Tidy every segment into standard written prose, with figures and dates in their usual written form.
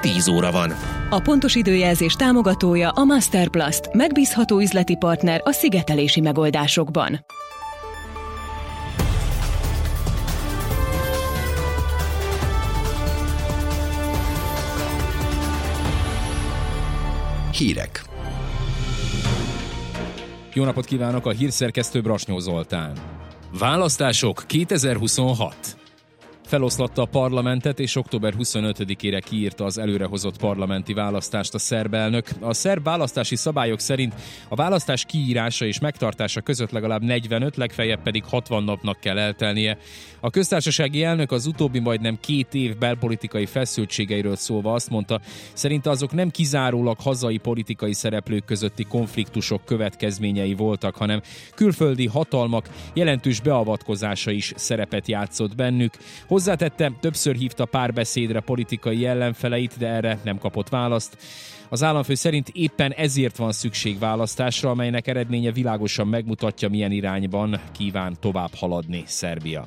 10 óra van. A pontos időjelzés támogatója a Masterplast, megbízható üzleti partner a szigetelési megoldásokban. Hírek. Jó napot kívánok, a hírszerkesztő Brasnyó Zoltán. Választások 2026. Feloszlatta a parlamentet, és október 25-ére kiírta az előrehozott parlamenti választást a szerb elnök. A szerb választási szabályok szerint a választás kiírása és megtartása között legalább 45, legfeljebb pedig 60 napnak kell eltelnie. A köztársasági elnök az utóbbi majdnem 2 év belpolitikai feszültségeiről szólva azt mondta, szerinte azok nem kizárólag hazai politikai szereplők közötti konfliktusok következményei voltak, hanem külföldi hatalmak jelentős beavatkozása is szerepet játszott bennük. Hozzátette, többször hívta párbeszédre politikai ellenfeleit, de erre nem kapott választ. Az államfő szerint éppen ezért van szükség választásra, amelynek eredménye világosan megmutatja, milyen irányban kíván tovább haladni Szerbia.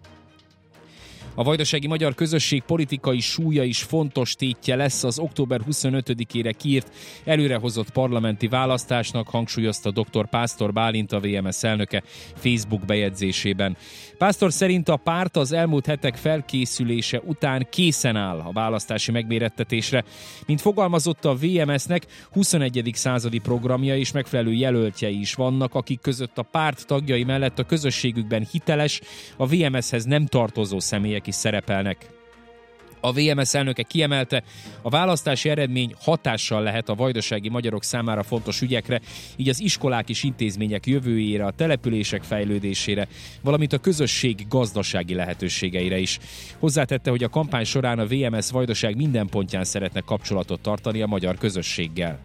A vajdasági magyar közösség politikai súlya is fontos tétje lesz az október 25-ére kiírt előrehozott parlamenti választásnak, hangsúlyozta dr. Pásztor Bálint, a VMS elnöke Facebook bejegyzésében. Pásztor szerint a párt az elmúlt hetek felkészülése után készen áll a választási megmérettetésre. Mint fogalmazott a VMS-nek, 21. századi programja és megfelelő jelöltjei is vannak, akik között a párt tagjai mellett a közösségükben hiteles, a VMS-hez nem tartozó személyek is szerepelnek. A VMS elnöke kiemelte, a választási eredmény hatással lehet a vajdasági magyarok számára fontos ügyekre, így az iskolák és intézmények jövőjére, a települések fejlődésére, valamint a közösség gazdasági lehetőségeire is. Hozzátette, hogy a kampány során a VMS vajdaság minden pontján szeretne kapcsolatot tartani a magyar közösséggel.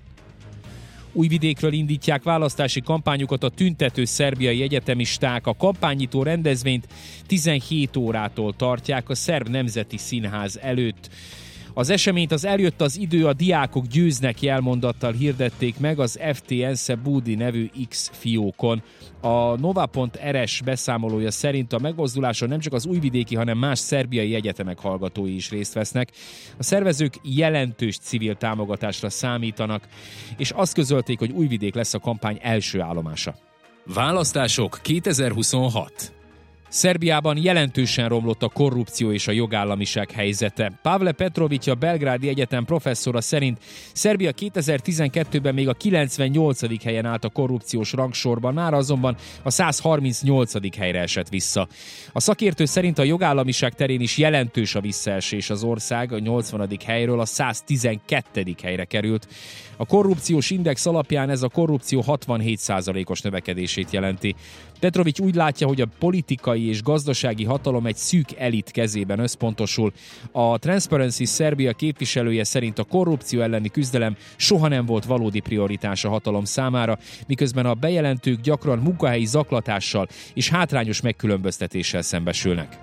Újvidékről indítják választási kampányukat a tüntető szerbiai egyetemisták. A kampánynyitó rendezvényt 17 órától tartják a Szerb Nemzeti Színház előtt. Az eseményt az eljött az idő, a diákok győznek jelmondattal hirdették meg az FTNSE Budi nevű X fiókon. A Nova.rs beszámolója szerint a megmozduláson nem csak az újvidéki, hanem más szerbiai egyetemek hallgatói is részt vesznek. A szervezők jelentős civil támogatásra számítanak, és azt közölték, hogy Újvidék lesz a kampány első állomása. Választások 2026. Szerbiában jelentősen romlott a korrupció és a jogállamiság helyzete. Pavle Petrović, a Belgrádi Egyetem professzora szerint Szerbia 2012-ben még a 98. helyen állt a korrupciós rangsorban, mára azonban a 138. helyre esett vissza. A szakértő szerint a jogállamiság terén is jelentős a visszaesés, az ország a 80. helyről a 112. helyre került. A korrupciós index alapján ez a korrupció 67%-os növekedését jelenti. Petrović úgy látja, hogy a politikai és gazdasági hatalom egy szűk elit kezében összpontosul. A Transparency Serbia képviselője szerint a korrupció elleni küzdelem soha nem volt valódi prioritás a hatalom számára, miközben a bejelentők gyakran munkahelyi zaklatással és hátrányos megkülönböztetéssel szembesülnek.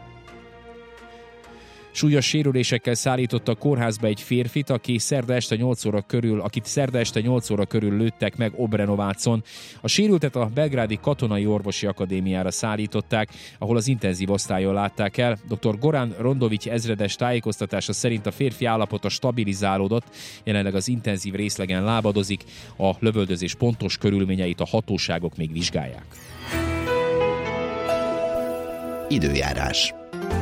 Súlyos sérülésekkel szállította a kórházba egy férfit, akit szerda este 8 óra körül lőttek meg Obrenovácon. A sérültet a belgrádi katonai orvosi akadémiára szállították, ahol az intenzív osztályon látták el. Dr. Goran Rondović ezredes tájékoztatása szerint a férfi állapota stabilizálódott, jelenleg az intenzív részlegen lábadozik, a lövöldözés pontos körülményeit a hatóságok még vizsgálják. Időjárás.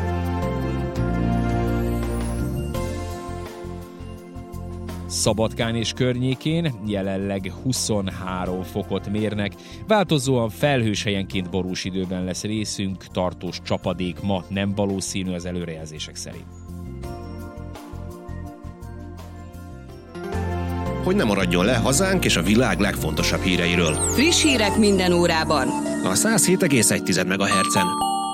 Szabadkán és környékén jelenleg 23 fokot mérnek. Változóan felhős, helyenként borús időben lesz részünk, tartós csapadék ma nem valószínű az előrejelzések szerint. Hogy ne maradjon le hazánk és a világ legfontosabb híreiről. Friss hírek minden órában. A 107,1 MHz-en.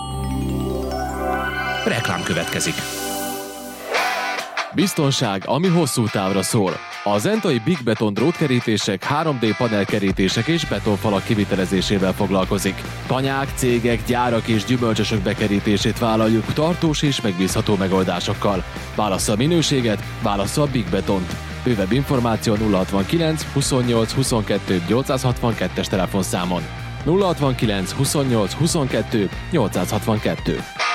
Reklám következik. Biztonság, ami hosszú távra szól. A zentai Big Beton drótkerítések, 3D panelkerítések és betonfalak kivitelezésével foglalkozik. Tanyák, cégek, gyárak és gyümölcsösök bekerítését vállaljuk tartós és megbízható megoldásokkal. Válassza a minőséget, válassza a Big Betont. Bővebb információ 069 28 22 862-es telefonszámon. 069 28 22 862.